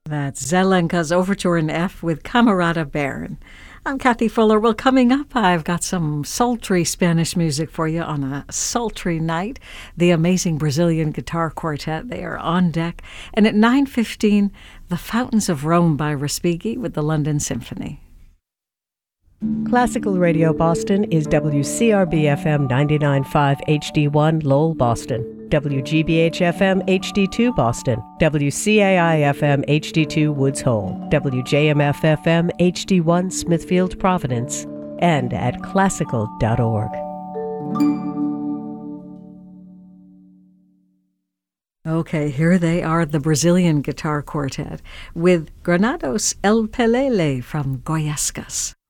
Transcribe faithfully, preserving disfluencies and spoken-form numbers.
That's Zelenka's Overture in F with Camarada Baron. I'm Kathy Fuller. Well, coming up, I've got some sultry Spanish music for you on a sultry night. The amazing Brazilian Guitar Quartet, they are on deck. And at nine fifteen, The Fountains of Rome by Respighi with the London Symphony. Classical Radio Boston is W C R B F M ninety-nine point five H D one Lowell, Boston. W G B H F M H D two Boston, W C A I F M H D two Woods Hole, W J M F F M H D one Smithfield Providence, and at classical dot org. Okay, here they are, the Brazilian Guitar Quartet, with Granados El Pelele from Goiáscas.